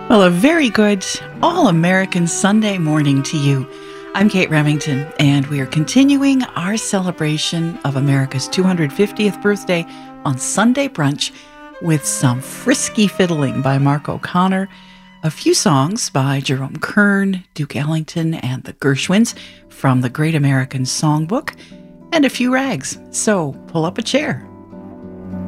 Well, a very good all-American Sunday morning to you. I'm Kate Remington, and we are continuing our celebration of America's 250th birthday on Sunday Brunch with some frisky fiddling by Mark O'Connor, a few songs by Jerome Kern, Duke Ellington, and the Gershwins from the Great American Songbook, and a few rags. So pull up a chair